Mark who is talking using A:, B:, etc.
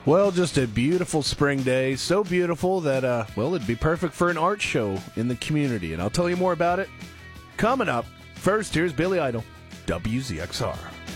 A: Well, just a beautiful spring day. So beautiful that, it'd be perfect for an art show in the community. And I'll tell you more about it coming up. First, here's Billy Idol, WZXR.